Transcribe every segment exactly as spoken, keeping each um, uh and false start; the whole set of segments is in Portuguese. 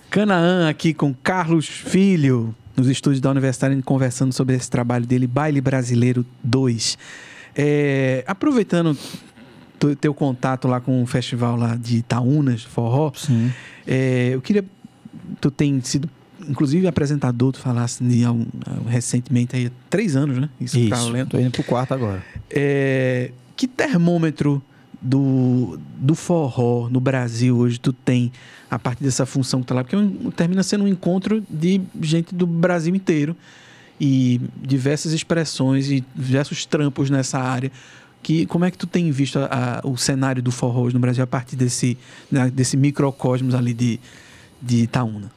Canaã aqui com Carlos Filho, nos estúdios da Universitária, conversando sobre esse trabalho dele, Baile Brasileiro dois. É, aproveitando o teu contato lá com o festival lá de Itaúnas, forró, Sim. É, eu queria... Tu tem sido, inclusive, apresentador, tu falasse de, um, recentemente, aí, três anos, né? Isso, tô indo pro quarto agora. É, que termômetro do, do forró no Brasil hoje tu tem a partir dessa função que tá lá? Porque é um, termina sendo um encontro de gente do Brasil inteiro e diversas expressões e diversos trampos nessa área. Que, como é que tu tem visto a, a, o cenário do forró hoje no Brasil a partir desse, né, desse microcosmos ali de, de Itaúna?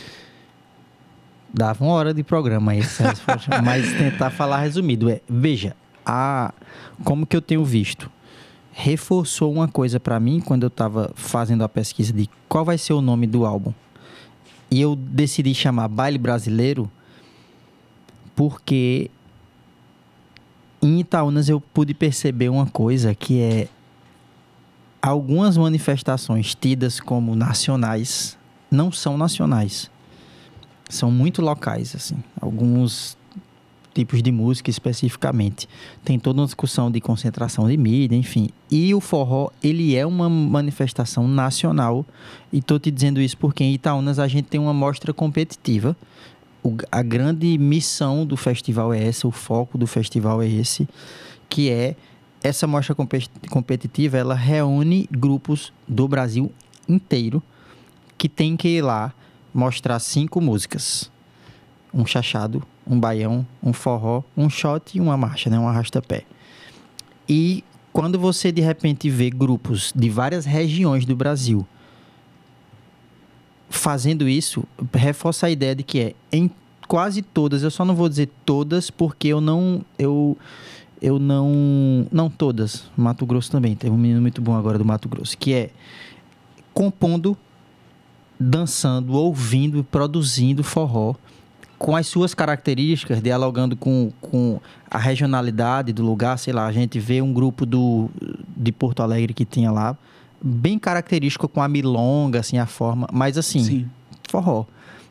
Dava uma hora de programa aí, mas tentar falar resumido. É, veja, a, como que eu tenho visto? Reforçou uma coisa para mim quando eu estava fazendo a pesquisa de qual vai ser o nome do álbum. E eu decidi chamar Baile Brasileiro porque em Itaúnas eu pude perceber uma coisa que é algumas manifestações tidas como nacionais não são nacionais. São muito locais, assim. Alguns tipos de música especificamente. Tem toda uma discussão de concentração de mídia, enfim. E o forró, ele é uma manifestação nacional. E estou te dizendo isso porque em Itaúnas a gente tem uma mostra competitiva. O, a grande missão do festival é essa, o foco do festival é esse, que é essa mostra competitiva, ela reúne grupos do Brasil inteiro que tem que ir lá mostrar cinco músicas. Um chachado, um baião, um forró, um shot e uma marcha, né? Um arrasta-pé. E quando você, de repente, vê grupos de várias regiões do Brasil fazendo isso, reforça a ideia de que é em quase todas, eu só não vou dizer todas, porque eu não... Eu, eu não... Não todas. Mato Grosso também. Tem um menino muito bom agora do Mato Grosso, que é compondo, dançando, ouvindo, produzindo forró, com as suas características, dialogando com, com a regionalidade do lugar. Sei lá, a gente vê um grupo do, de Porto Alegre que tinha lá, bem característico com a milonga, assim, a forma, mas assim, Sim. forró.